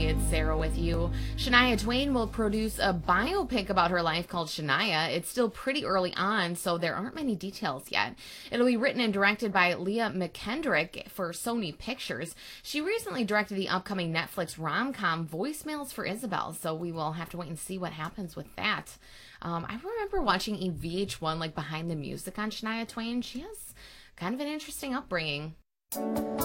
everybody. It's Sarah with you. Shania Twain will produce a biopic about her life called Shania. It's still pretty early on, so there aren't many details yet. It'll be written and directed by Leah McKendrick for Sony Pictures. She recently directed the upcoming Netflix rom-com Voicemails for Isabel, so we will have to wait and see what happens with that. I remember watching a VH1 like behind the music on Shania Twain. She has kind of an interesting upbringing.